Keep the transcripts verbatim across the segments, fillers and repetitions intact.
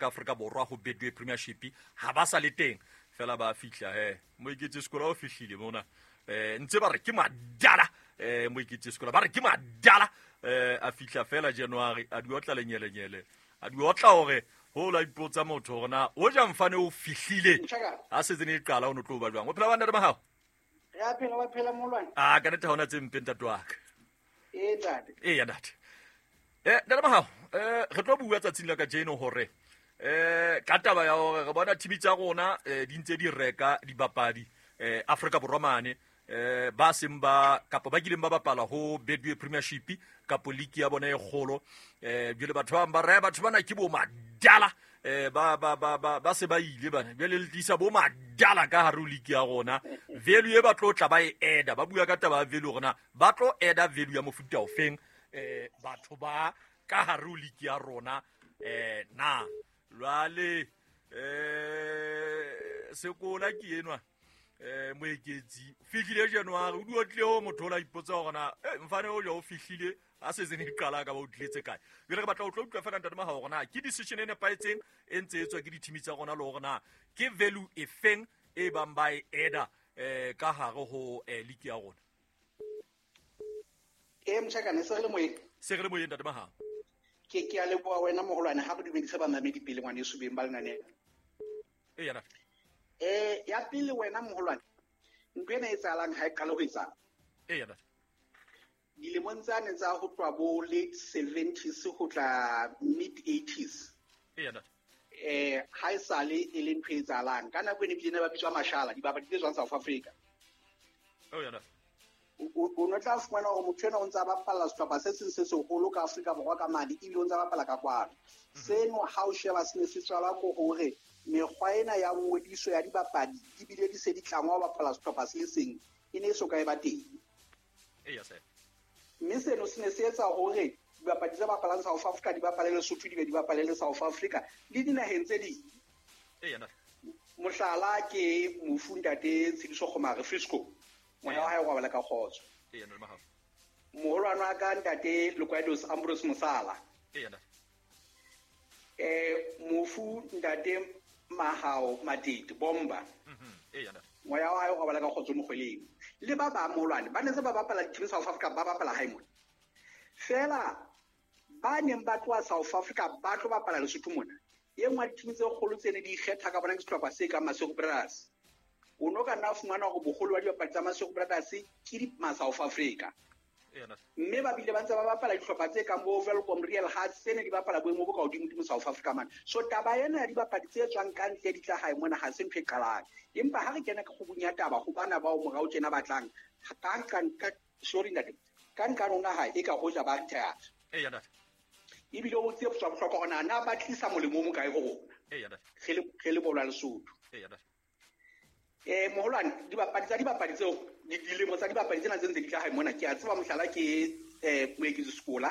ka Afrika Borwa go Betway Premiership ha ba sa le teng fela ba fihla he Moeketsi Sekola o fihlile mona eh ntse ba re ke madala eh Moeketsi Sekola ba re ke madala eh a fihla fela January a di otla lenyele nyele a di otla hore ho la ipotsa motho gona o ja mfane o fihlile a se tsene iqala o no tlo ba jwang o phela ba nna ba hao ya phela ba phela molwana ah ka nete hona tse mpenta twaka eh dad eh ya dad eh nna ba hao eh re tlo bua tsatsing la ka jeno hore eh ka taba ya hore re bona thibi tsa rona di ntse di reka di bapadi eh Afrika Borwa mane eh ba semba kapo ba kileng ba bapala ho Betway Premiership kapo league ya bona e kgolo eh bile batho ba ba re batho bana ke bo madala eh ba ba ba ba ba se ba ile bana bile le disa bo madala ka haru league ya rona value e ba tlo tla ba e eda ba bua ka taba value rona ba tlo eda value ya mofuta o feng eh batho ba ka haru league ya rona eh na lwale eh Sekola ke enwa eh Moeketsi fihlile January o duotle ho motho la ipotsa gona eh mfane o jo fihlile a se zene iqala ka ba o tletse kae bile re batla o tlo utlwa fa ka ntate ma ha gona ke decision ene paetseng e ntse etswa ke di-team tsa gona le gona ke value e feng e bang ba e eda eh ka hare ho eh league ya rona e mtshakane se le moe se re moye ntate ma ha ke ke a le boa wena mogolwane ha go dumedisa ba mamedi pele ngwane e subeng ba lenane e yana eh ya pele wena mogolwane ntwena e tsalang ha e qala go etsa e yana dilemong tsane tsa go twa bo late seventies go tla mid eighties e yana eh ha e sale e le ntwe tsalang kana go ne bile ba bitswa mashala di baba di tswang South Africa o yana o no tla fumana go motho ena o ntse ba palla setlhopha se seng se segolo ka Afrika Borwa ka madi ile o ntse ba palla ka kwano seno ha o sheba se ne se tswala go gore mekgwa ena ya ngodiso ya dibapadi di bile di se di tlangwa ba palla setlhopha se le seng e ne so ka e ba teng e ya se mme seno se ne se etsa gore dibapadi tsa bapalang South Africa di bapale le Lesotho di be di bapale le South Africa le dinaheng tse ding e yana mohlala ke Mofundate Tshidiso Khomare Frisco moya wa hae wa bala ka khotso e yana ma ha moholwana ka ntate Lekwaedos Ambrose Musala e yana eh Mofu ntate Mahao Matete Bomba mhm e yana moya wa hae wa bala ka khotso mogweleng le ba ba molwane ba ne se ba bapala di-team South Africa ba bapala hae mona fela ba neng ba tloa South Africa ba tlo bapala Lesotho mona e nngwe di-team tse kgolo tsene di ikgetha ka bona ke setlhopha se ka Masego Brothers o no ka nna fumana go bogolo wa dibapadi tsa Masego Brothers ke di ma South Africa e yana mme ba bile ba ntse ba bapala dihlopha tse kang bo Velcom Real Hearts tsene di bapala boemo bo ka hodimo dimo South Africa man so taba ena ya dibapadi tse tswang ka ntle di tla hae mona ha se ntho e qalang empa ha re kena ka go bunya taba go bana ba o morao tjena batlang ka kan ka sorry ntate kan ka rona ha e ka go ja ba retire e yana e bile o tse tswa bohlokwa gona na ba tlisa molemo mo kae go rona e yana ge le ge le bola Lesotho e yana eh moholwane dibapadi tsa dibapadi tseo di dilemo tsa dibapadi tsena tse ntse di tla hae mona ke a tseba mohlala ke eh Moeketsi Sekola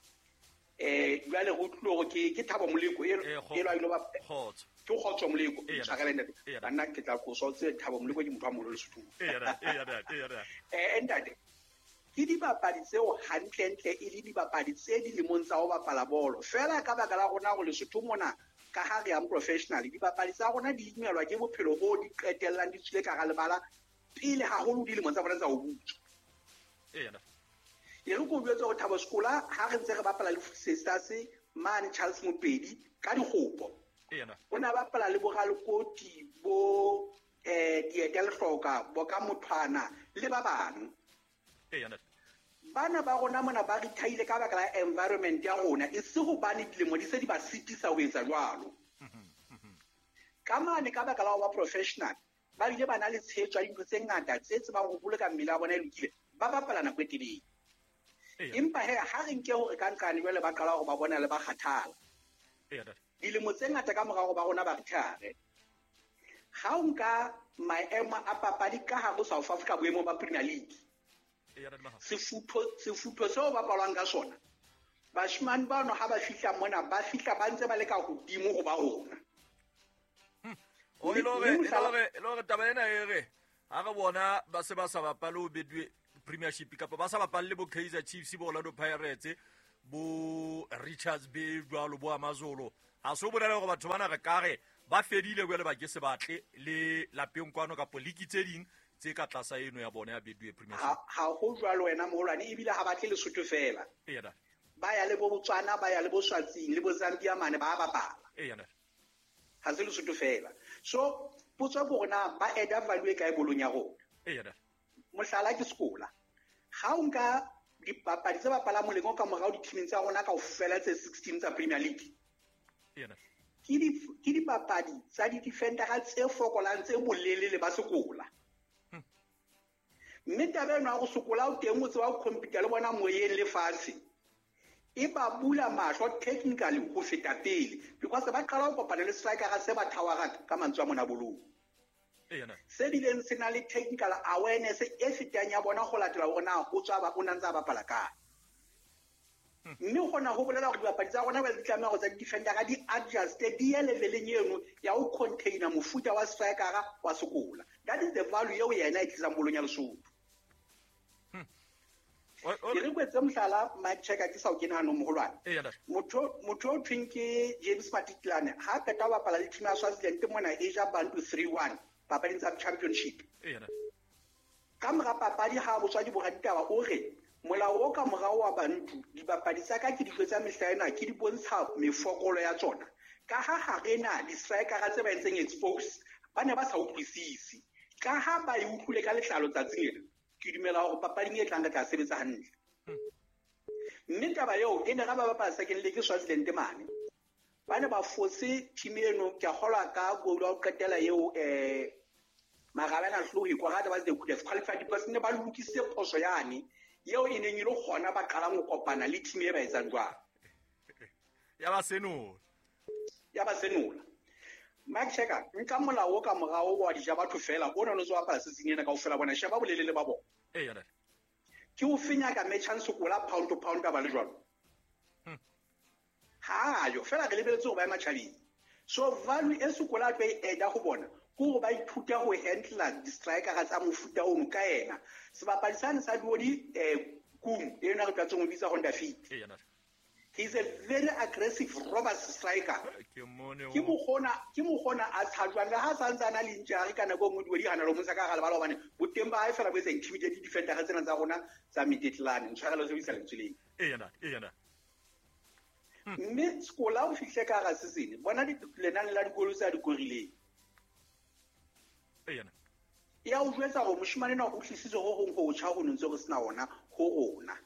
eh jwale go tlo go ke ke Thabo Moleko e e lwa ile ba khotso ke Kgotso Moleko Ee, tsagalenda ee, ee. bana ke tla go so tse Thabo Moleko ke motho a mogolo Lesotho e yana e yana e yana eh ntate ke dibapadi tseo hantlentle e le dibapadi tse dilemong tsa go bapala bolo fela ka baka la rona go Lesotho mona ka ha re yang professional dibapadi tsa rona di imelwa ke bophelo bo di qetellang di tswile ka ga lebala pele haholo dilemong tsa bona tsa go butsa e yana e re go bua go Thabo Sekola ha re ntse re bapala le Sisters man Charles Mopedi ka dikgopo e yana o na bapala le Bogalekoti bo eh Dietele Hloka bo ka Mothwana le ba bang e yana bana ba rona mona ba re thaile ka baka la environment ya rona e se go bane dilemo di se di ba sitisa ho etsa jwalo ka mane ka baka la ba professional ba ile bana le tshetso ya dintho tse ngata tse tsebang go boloka mmele ya bona e lokile ba bapala nako e telele empa he ha re nke hore ka nkane jwale ba qala go ba bona le ba kgathala e yana dilemo tse ngata ka morago ba rona ba retire ha o nka maemo a papadi ka ha go South Africa boemo ba Premier League e yana ma ha sefutho sefutho seo ba palwang ka sona bashimane ba no ha ba fihla mona ba fihla ba ntse ba le ka godimo go ba rona o ilore ilore ilore taba ena e re ha re bona ba se ba sa bapala o Betway Premiership kapa ba sa bapala le bo Kaizer Chiefs bo Orlando Pirates bo Richards Bay jwalo bo Amazulu a se o bolela gore batho bana re kare ba fedile go le ba ke se batle le lapeng kwano ka poliki tse ding tse ka tlasa eno ya bona ya Betway Premier League. Ha ho jwalo wena moholwane ebile ha batle le Lesotho fela. Eya ntate. Ba ya le bo Botswana, ba ya le bo Swatseng le bo Zambia mane ba bapala. Eya ntate. Ha se Lesotho fela. So potso bona ba eda value e kae bolong ya rona. Eya ntate. Mohlala ke sekola. Ha o nka dipapadi tse bapala molemo ka morao di-teaming tsa rona kaofela tse sixteen tsa Premier League. Eya ntate. Ke di ke dipapadi tsa di-defendera tse fokolang tse bolelele ba sekola. Mme taba eno ya go sokola o teng o tse wa compete le bona moyeng le fatshe e ba bula mahlo technically go feta pele because ba qala go kopana le striker ga se ba thawara ka mantswe a mona bolong. Se bileng se na le technical awareness e fetang ya bona go latela bona go tswa ba bona ntse ba bapala ka. Mme gona go bolela go dipapadi tsa rona ba di tlameha go tsa defender ga di adjust di ya leveleng eno ya go container mofuta wa striker wa sekola. That is the value eo yena e tlisa bolong ya Lesotho. Ke re kwetse mohlala Mike Checker ke sa o kena hanong moholwane. Motho motho o thweng ke James Matitlane ha peta wa bapala le team ya Swaziland mona Asia Bantu three one papading tsa championship. Ka mora papadi ha botswadi bo ratitaba o re molao o ka morao wa Bantu dibapadi tsa ka ke ditlo tsa mehlaena ke di bontsha mefokolo ya tsona ka ha ha rena di-striker tse ba entseng expose ba ne ba sa utlwisisi ka ha ba e utlwile ka lehlalo tsatsing lena ke dumela gore papading e tlang ka tla sebetsa hantle. Mme taba eo e ne ga ba bapala second league Swaziland mane ba ne ba fose team eno ke gola ka goal ya go qetela eo eh Magabana hlohi kwa ga ba se could have qualified because ne ba lokise phoso yane eo e neng ile gona ba qala go kopana le team e ba etsa jwa ya ba senola ya ba senola. Mike Checker nka molao ka morao wa dija batho fela o none tswa pala se tsingena ka o fela bona sheba bolelele ba bona. Eh yana ke o fenya ka match sekola pound to pound ba le jwalo. Ha yo fela ke lebeletse go ba matchabeng. So value e sekola twe e da go bona go ba ithuta go handle di striker tsa mofuta o mo ka ena se ba palisane sa diodi eh kum e na re tla tsong bitsa Honda Fit. Eh yana He's a very aggressive robust striker. ke mone Ke mo gona ke mo gona a tshajwang le ha santsana le ntjari kana go ngodi di hana lo motsa ka gale ba lo bane boteng ba e fela bo se intimidate defender ga tsena tsa rona tsa Midtjylland ntshwarelo se isa lentsweleng. Eh yana eh yana Mme skola o fihle ka ga sesene bona di lenane la dikolo tsa dikorileng. Eh yana ya o jwetsa go moshimane na go tlisitse go gong go tsha go ntse go sena ona go rona.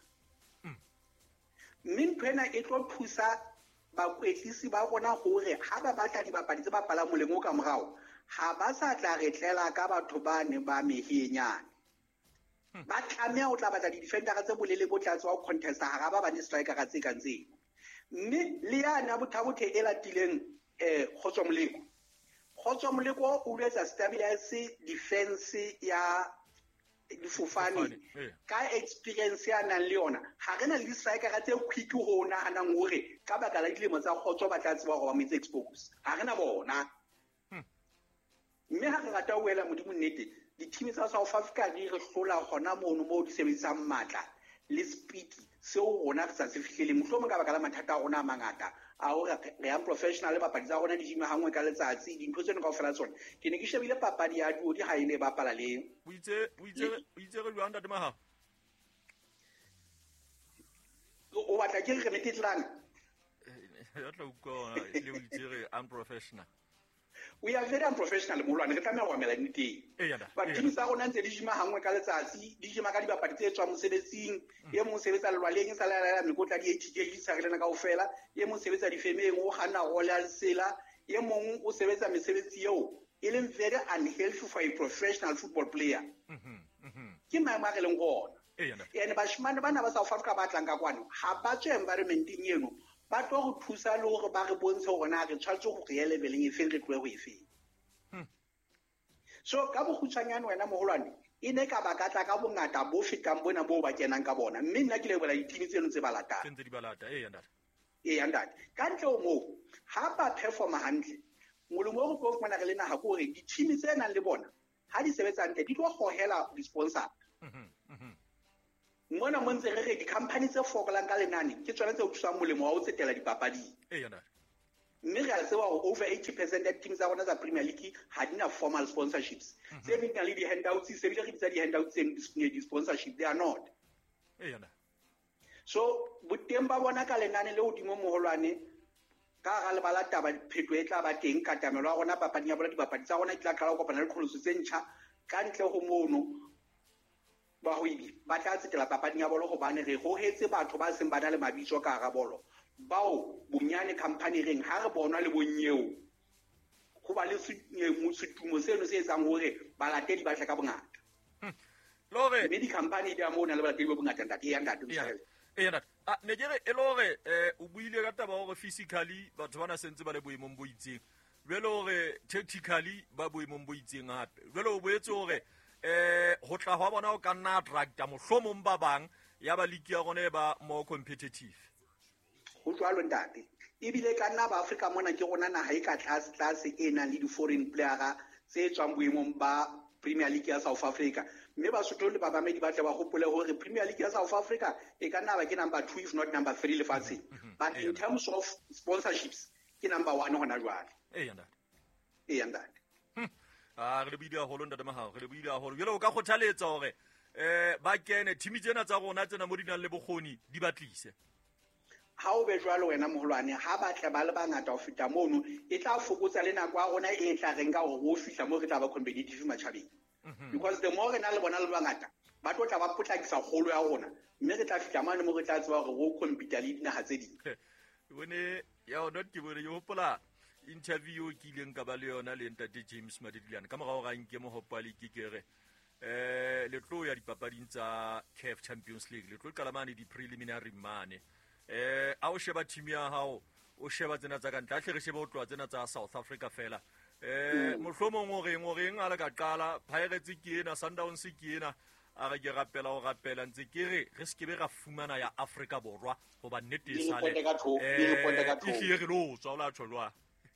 Mme ntwena e tlo thusa bakwetlisi ba bona gore ha ba batla dibapadi tse bapala molemo ka morao ha ba sa tla retlela ka batho ba ne ba mehienyane ba tlameha o tla batla di-defender tse bolele bo tlatse wa contest ha ba ba di striker tse ka ntseng mme le yana bothabothe e latileng eh Kgotso Moleko Kgotso Moleko o letsa stabilize defense ya difofane ka experience ya nang le yona ha rena le striker tse quick go nahanang hore ka baka la dilemo tsa Kgotso ba tla tseba go ba metsi expose ha rena bona. Mme ha re rata o wela modimo nnete di-team tsa South Africa di re hlola gona mono mo di sebedisang matla le speed seo rona re sa se fihlele mohlomong ka baka la mathata a rona a mangata a hore re am professional le papadi tsa rona di jima hangwe ka letsatsi dintho tseno ka ofela tsona ke ne ke shebile papadi ya duo di ha ile ba pala le o itse o itse o itse re lwanda de maha o batla ke re Midtjylland ya tla uko le o itse re unprofessional. We are very unprofessional molwane re tlameha go amela nnete ba team tsa rona ntse di jima hangwe ka letsatsi di jima ka dibapadi tse tswa mosebetsing ye mo sebetsa lwaleng sa la la mekotla di eighty days sa relena kaofela ye mo sebetsa difemeng o gana go la sela ye mong o sebetsa mesebetsi eo e leng very unhealthy for a professional football player. Ke maema re leng gona ene bashimane bana ba South Africa ba tlang ka kwano ha ba tswe environmenting eno ba tlo go thusa le gore ba re bontshe gore na re tshwantse go re leveleng e feng re tloe go e feng. So ka bogutshwanyane wena moholwane e ne ka bakatla ka bongata bo fetang bona bo ba kenang ka bona mme nna ke le bola ditimi tseno tse ba latang tse di balata eh yanda eh yanda ka ntle o mo ha ba performa hantle molemo go go fumana re le naga go re ditimi tse nang le bona ha di sebetsa ntle di tlo gohela di-sponsor. Mona mo ntse re re di-company tse fokolang ka lenane ke tsona tse o thusang molemo wa o tsetela dipapading. Eh yanda mme re a tseba gore over eighty percent ya team tsa rona tsa Premier League ha di na formal sponsorships tse ding na le di-handouts se bile re bitsa di-handouts tseno di-sponsorship they are not. So boteng ba bona ka lenane le hodimo moholwane ka ga lebala taba pheto e tla ba teng katamelo ya rona papading ya bola dibapadi tsa rona di tla qala go kopana le kgoloso tse ntšha ka ntle go mono bahoidi ba tla tsetela papading ya bolo gobane re gogetse batho ba seng ba na le mabitso ka ga bolo bao bonyane company reng ha re bonwa le bonyeo go ba le setumo seno se etsang gore balatedi ba tla ka bongata lore mme di-company di a mo na le balatedi ba bongata ntate e ya ntate e ntate a ne ke re e lore o buile ka taba gore physically batho ba na sentse ba le boemong bo itseng jwale gore tactically ba boemong bo itseng gape jwale o boetse gore um go tla go bona o ka nna attracta mohlomong ba bang ya ba league ya gone ba more competitive go jwalo ntate ebile ka nna ba Afrika mona ke gona naga e ka tlase tlase e nang le di-foreign playera tse tswang boemong ba Premier League ya South Africa mme ba sotho le babamedi ba tle ba gopole gore Premier League ya South Africa e ka nna ba ke number two if not number three lefatsheng but in terms of sponsorships ke number one gona jwale e ntate e ntate a re le buile haholo ntate Mahao re le buile haholo jalo o ka kgothaletsa gore eh ba kene team tsena tsa rona tsena mo di nang le bokgoni di batlise ha o be jwalo wena moholwane ha ba tle ba le bangata ho feta mono e tla fokotsa le nako ya rona e tla renka gore go fihla mo re tla ba competitive matjhabeng because the more re na le bona le bangata ba tlo tla ba potlakisa kgolo ya rona mme re tla fihla mane mo re tla tseba gore go compete le dinaga tse ding bone ya o not ke bone yo hopola interview ke ileng ka ba le yona le ntate James Madidilane ka morao ga nke mo hopali ke kere eh le tlo ya dipapading tsa C A F Champions League le tlo kala mane di preliminary mane eh a o sheba team ya hao o sheba tsena tsa ka ntla hle re sheba o tloa tsena tsa South Africa fela eh mohlomong o reng o reng a le ka qala Pirates ke ena Sundowns ke ena a re ke rapela o rapela ntse ke re re se ke be ga fumana ya Africa borwa go ba nnete sale eh ke re lo tswa la tholwa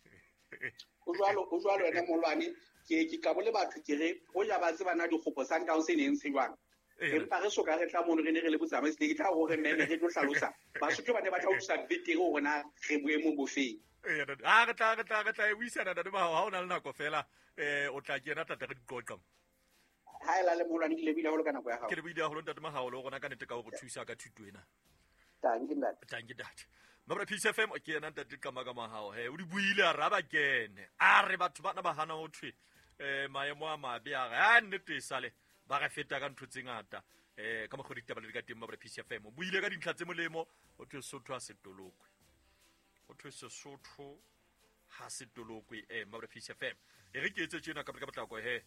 o jwalo o jwalo ena molwane ke ke ka bole batho ke re o ja ba tsebana di khopo Sundowns e neng tshilwang empa re soka re tla mono re ne re le botsamaisi le ke tla go re nne re tlo hlalosa ba sotho ba ne ba tla utlisa betere go rona re boemo bofeng eh a re tla re tla re tla e buisana da ba ha ona le nako fela eh o tla kena tata re diqoqa ha ela le molwane di lebile holo ka nako ya gago ke le buile holo ntate Mahao le gona ka nete ka go thusa ka thuto ena tangi ntate tangi date Mabra P C F M o ke ena ntate ka maga Mahao he o di buile a raba kene a re batho bana ba hana ho thwe eh maemo a mabe a ga nnete sale ba ga feta ka ntho tsengata eh ka mogodi taba le ka teng Mabra P C F M o buile ka dintlha tse molemo o thwe Sotho a se tolokwe o thwe se Sotho ha se tolokwe eh Mabra P C F M e re ke etse tsena ka ka batlako he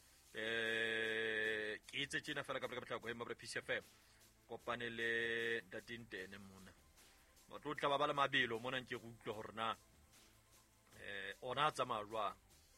eh ke etse tsena fela ka ka batlako he Mabra P C F M kopane le datintene mona ba tlo tla ba ba le mabelo mona nke go utlwa hore na eh ona tsa malwa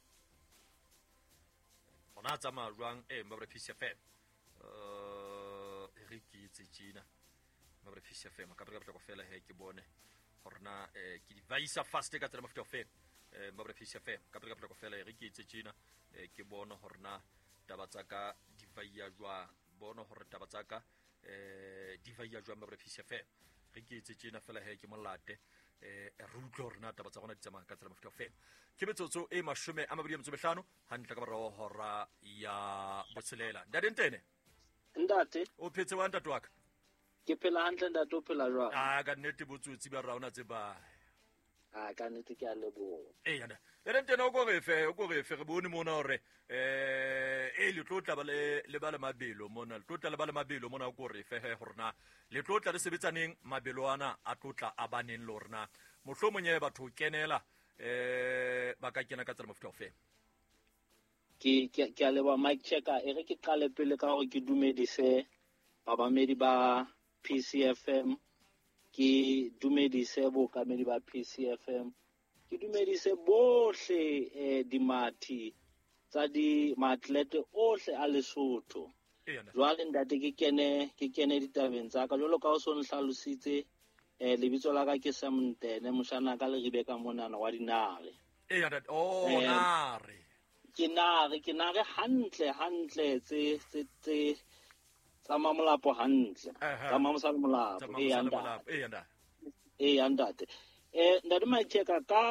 ona tsa malwang eh Mabra P C F M uh re ke itse tsena Mabra P C F M ka ba ka fela he ke bone hore na eh ke di vaisa fast ka tsela mafuta fe eh Mabra P C F M ka ba ka fela re ke itse tsena ke bone hore na taba tsa ka di vaia jwa bone hore taba tsa ka eh di vaia jwa Mabra P C F M re ke itse tsena fela he ke molate eh re utlwe hore na taba tsa gona di tsamaya ka tsela mafuta fe ke metsotso e mashome a mabedi a metso mehlano hantle ka barao hora ya botshelela ndadentene ndate o phetse wa ntate wa ka ke phela hantle ndate o phela jwang a ka nnete botsotsi ba raona tse ba a ka nnete ke a leboha e yana ndadentene o go refe o go refe re bone mona hore eh e le tlotla ba le le ba le mabelo mona le tlotla le ba le mabelo mona o go refe he horna le tlotla le sebetsaneng mabelo ana a tlotla a baneng le horna mohlomongye batho kenela eh ba ka kena ka tsela mafuta ofe ke ke a leba Mike Checker e re ke qale pele ka gore ke dumedise babamedi ba P C F M ke dumedise bokamedi ba P C F M ke dumedise bohle eh dimathi tsa di maatlete ohle a Lesotho jwale ndate ke kene ke kene ditabeng tsa ka jolo ka o son hlalositse eh lebitso la ka ke Samntene moshana ka le Rebeka monana wa dinare e ya oh nare ke nare ke nare hantle hantle tse tse tse tsa mamolapo hantle tsa mamosala molapo e ya ndate e ya ndate e ya ndate eh ndate ma cheka ka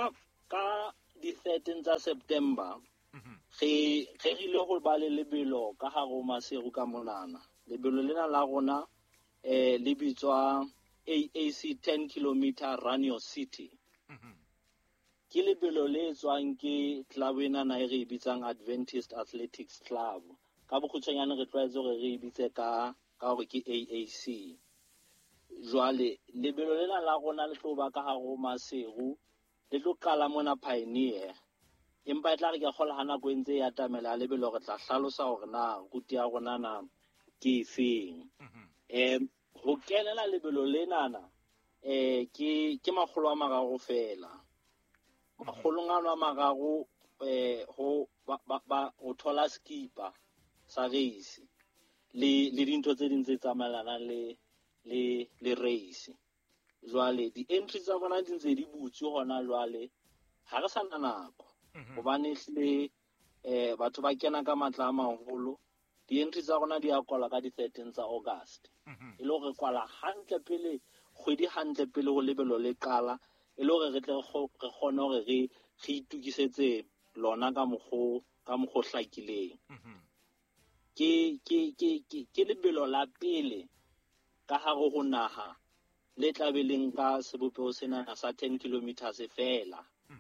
ka di thirteen tsa September ge ge ile go ba le lebelo ka ga go Maseru ka monana. Lebelo lena la rona eh le bitswa A A C ten kilometer run your city. Ke lebelo le tswang ke club ena na e re bitsang Adventist Athletics Club. Ka bokgutshwanyane re tlwaetse gore re bitse ka ka gore ke A A C. Jwale lebelo lena la rona le tlo ba ka ga go Maseru le tlo kala mona Pioneer. Empa e tla re ke gola hana go ntse ya tamela lebelo re tla hlalosa gore na ruti ya rona na ke efeng. Em ho kenela lebelo lena na eh ke ke magolo a mararo fela. Magolo ngano a mararo eh ho ba ba o thola skipa sa race le le dintho tse ding tse tsamaelana le le le race. Jwale di entries tsa bona di ntse di butse hona jwale ha re sana nako gobane hle eh batho ba kena ka matla a maholo. Di entries tsa rona di a kwala ka di thirteen tsa August e le gore kwala hantle pele kgwedi hantle pele go lebelo le qala e le gore re tle re kgone gore re re itukisetse lona ka mogo ka mogo hlakileng. ke ke ke ke lebelo la pele ka hare go naga le tlabeleng ka sebopego sena sa ten kilometers fela.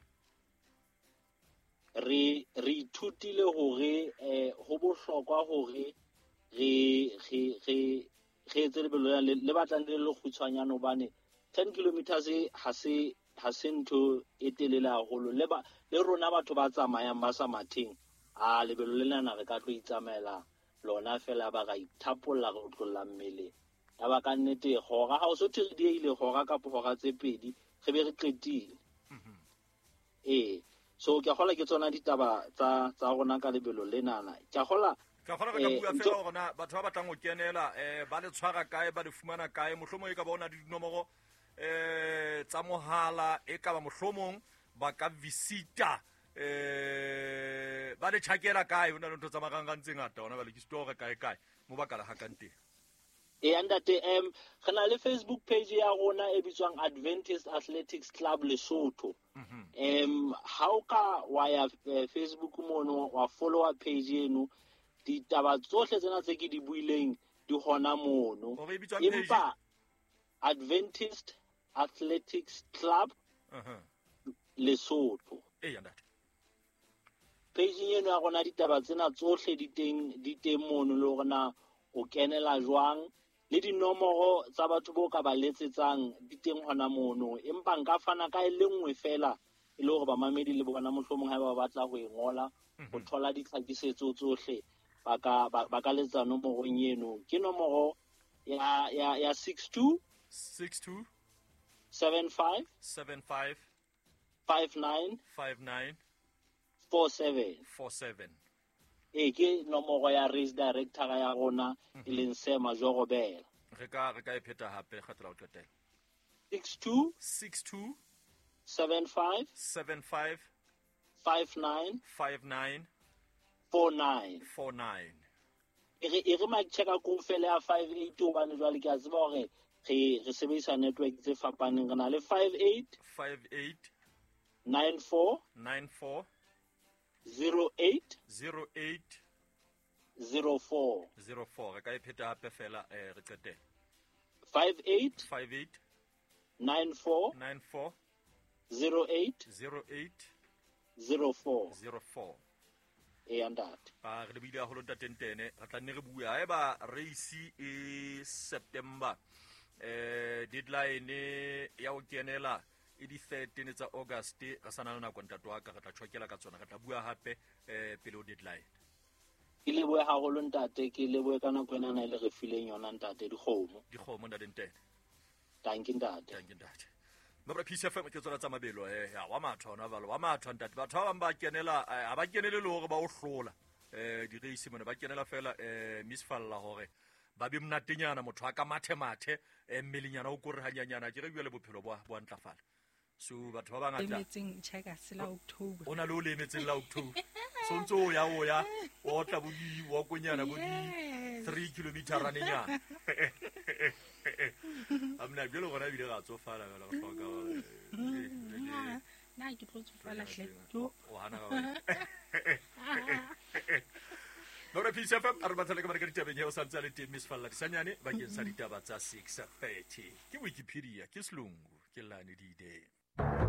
re re ithutile hore eh ho bohlokwa hore re re re re etse lebelo le batlang le le khutshwanyana hobane ten kilometers ha se ha se ntho e telele haholo le ba le rona batho ba tsamayang ba sa matheng a lebelo lena re ka tlo itsamaela lona fela ba ga ithapolla go tlolla mmele ya ba ka nnete gora ha o so thiri di ile gora ka pogora tse pedi ge be re qetile. eh so ke gola ke tsona ditaba tsa tsa rona ka lebelo lenana ke gola ka gola ka bua fela gona batho ba batlang go kenela eh ba le tshwara kae ba le fumana kae mohlomong e ka bona di dinomoro eh tsa mohala e ka ba mohlomong ba ka visita eh ba le tshakela kae hona le ntho tsa marangang tse ngata hona ba le store kae kae mo ba ka la hakante. e anda te em gana le Facebook page ya rona e bitswang Adventist Athletics Club Lesotho. em ha o ka wa ya Facebook mono wa follower page eno ditaba tsohle tsena tse ke di buileng di hona mono. Empa Adventist Athletics Club Lesotho e anda page eno ya rona ditaba tsena tsohle di teng di teng mono le rona o kenela jwang le dinomoro tsa batho bo ka ba letsetsang di teng hona mono. Empa nka fana ka ile nngwe fela e le gore ba mamedi le bona mohlomong ha ba batla go ngola go thola ditlhakisetso tsohle ba ka ba ka letsa nomoro eno ke nomoro ya ya ya six two six two seven five seven five five nine five nine four seven four seven. e ke nomoro ya race director ya rona e leng Sema Jorobela. re ka re ka e pheta hape kgatla o qetela six two six two seven five seven five five nine five nine four nine four nine. e re e re ma checka ko fele ya five eight o bane jwale ke a tseba hore re re sebedisa network tse fapaneng re na le five eight five eight nine four nine four zero eight zero eight zero four zero four. re ka e pheta hape fela eh re qetela five eight five eight nine four nine four zero eight zero eight zero four zero four. e andate ba re lebile a holonta tentene re tla nne re bua e ba race e September eh deadline ya o kenela e di thirteen tsa August re sana na kontato wa ka re tla tshokela ka tsona re tla bua hape eh pele o deadline. ke le boe ha go lontate ke le boe kana kwena na ile re fileng yona ntate di khomo di khomo nda dentene thank you ntate thank you ntate mabra P C F M ke tsona tsa mabelo eh ya wa matho ona balo wa matho ntate batho ba ba kenela a ba kenele le hore ba o hlola eh di race mona ba kenela fela eh misfalla hore ba be mnatenyana motho a ka mathe mathe eh mmelinyana o kore hanyanyana ke re bua le bophelo bo bo ntlafala so batho ba bangata emetseng cheka sela October ona lo le emetseng la October so ntso ya o ya o tla bodi wa konyana bodi three kilometer ranenya amna bjelo gona bile ga tsofala ga la go hloka Na ke tlo tsofala hle. Jo. O hana ka wena. Lora P C F M a re batlhale ka mareka ditabeng eo santse le teng Miss Falla disanyane bakeng sa ditaba tsa six thirty ke Wikipedia ke Silungu ke Lani Dide.